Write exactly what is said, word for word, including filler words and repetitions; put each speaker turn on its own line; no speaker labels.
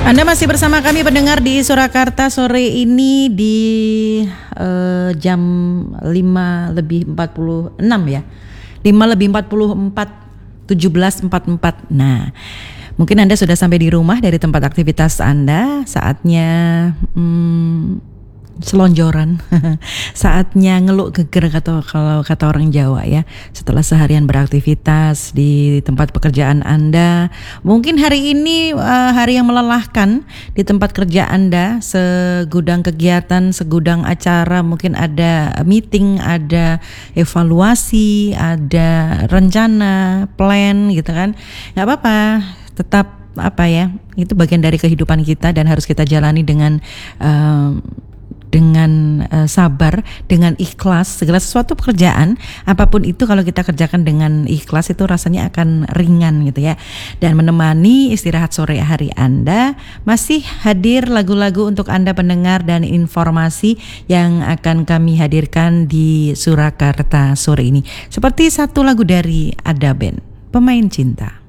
Anda masih bersama kami pendengar di Surakarta sore ini di uh, jam lima lebih empat puluh enam ya. lima lebih empat puluh empat, tujuh belas empat puluh empat. Nah, mungkin Anda sudah sampai di rumah dari tempat aktivitas Anda. Saatnya hmm, selonjoran. Saatnya ngeluk geger kata kalau kata orang Jawa ya. Setelah seharian beraktivitas di tempat pekerjaan Anda, mungkin hari ini uh, hari yang melelahkan di tempat kerja Anda, segudang kegiatan, segudang acara, mungkin ada meeting, ada evaluasi, ada rencana, plan gitu kan. Enggak apa-apa, tetap apa ya, itu bagian dari kehidupan kita dan harus kita jalani dengan uh, dengan uh, sabar, dengan ikhlas. Segala sesuatu pekerjaan apapun itu kalau kita kerjakan dengan ikhlas itu rasanya akan ringan gitu ya. Dan menemani istirahat sore hari Anda masih hadir lagu-lagu untuk Anda pendengar dan informasi yang akan kami hadirkan di Surakarta sore ini. Seperti satu lagu dari Ada Band, Pemain Cinta.